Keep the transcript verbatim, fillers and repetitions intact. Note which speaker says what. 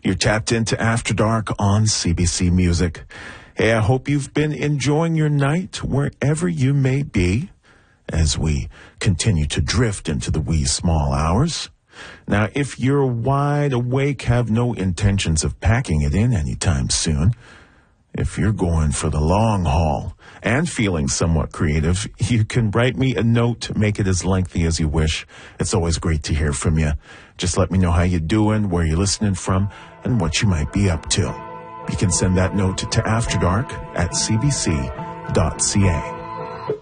Speaker 1: You're tapped into After Dark on C B C Music. Hey, I hope you've been enjoying your night wherever you may be as we continue to drift into the wee small hours. Now, if you're wide awake, have no intentions of packing it in anytime soon, if you're going for the long haul and feeling somewhat creative, you can write me a note, make it as lengthy as you wish. It's always great to hear from you. Just let me know how you're doing, where you're listening from, and what you might be up to. You can send that note to afterdark at c b c dot c a.